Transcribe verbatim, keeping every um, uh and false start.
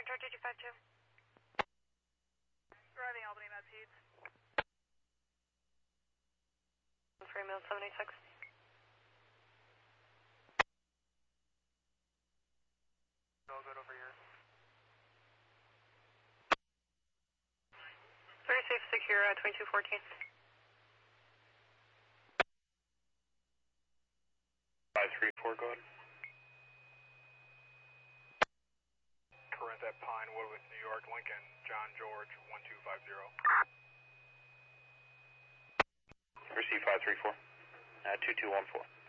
Control two two five two. Driving Albany Med Peds. Free Mill seven eight six. All good over here. Very safe, secure, uh, twenty-two fourteen. five three four, go ahead. Current at Pinewood with New York Lincoln, John George, one two five zero. Receive five three four, uh, two two one four.